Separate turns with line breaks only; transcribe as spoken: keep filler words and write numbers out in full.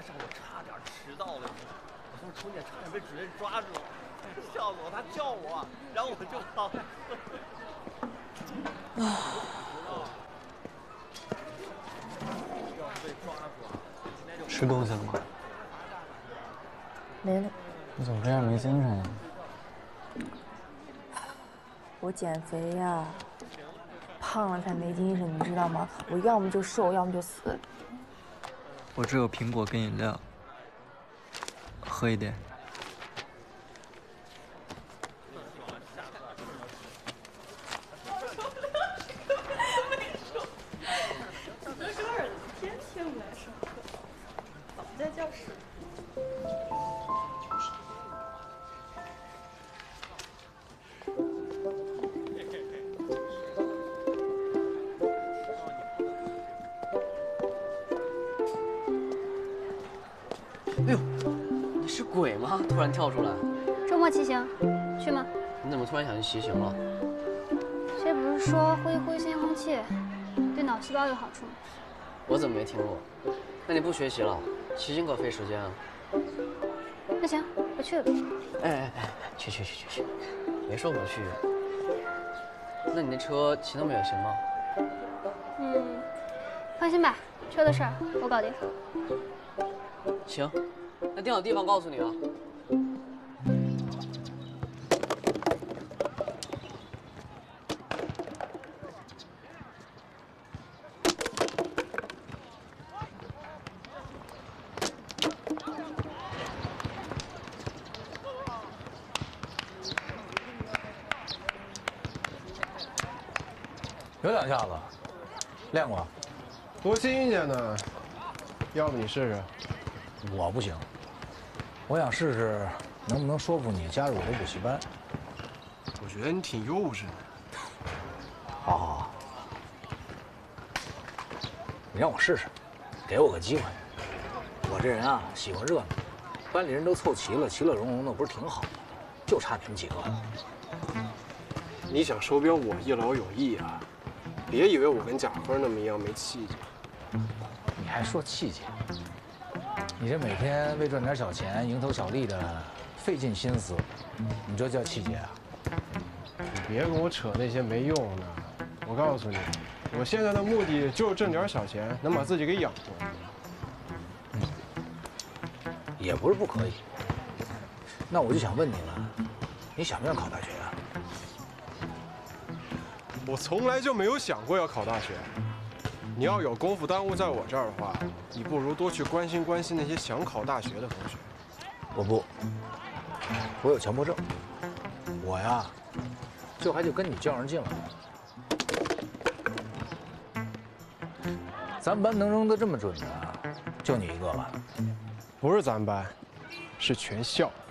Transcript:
上我差点迟到了，我从重点差点被主任抓住了，笑死我！他叫我，然后我就跑。啊！要是被抓住了，
吃东西了吗？
没了。
你怎么这样没精神呀？
我减肥呀，胖了才没精神，你知道吗？我要么就瘦，要么就死。
我这有苹果跟饮料，喝一点。
德格尔天天不来上课，早在教室。
哎呦，你是鬼吗？突然跳出来。
周末骑行，去吗？
你怎么突然想去骑行了？
谁不是说呼一呼新鲜空气，对脑细胞有好处吗？
我怎么没听过？那你不学习了？骑行可费时间啊。
那行，不去了。
哎哎哎，去去去去去，没说不去。那你那车骑那么远行吗？
嗯，放心吧，车的事儿我搞定。
行，那定好地方告诉你啊。
有两下子，练过，
多新鲜呢！要不你试试？
我不行。我想试试能不能说服你加入我的补习班。
我觉得你挺幼稚的。
好好好，你让我试试，给我个机会。我这人啊，喜欢热闹，班里人都凑齐了，其乐融融的，不是挺好的？就差你们几个了。
你想收编我一劳永逸啊？别以为我跟贾贺那么一样没气节。
你还说气节？你这每天为赚点小钱、蝇头小利的费尽心思，你这叫气节啊？
你别跟我扯那些没用的。我告诉你，我现在的目的就是挣点小钱，能把自己给养活。
嗯，也不是不可以。那我就想问你了，你想不想考大学啊？
我从来就没有想过要考大学。你要有功夫耽误在我这儿的话，你不如多去关心关心那些想考大学的同学。
我不，我有强迫症。我呀，就还就跟你较上劲了。咱们班能扔得这么准的，就你一个吧？
不是咱班，是全校。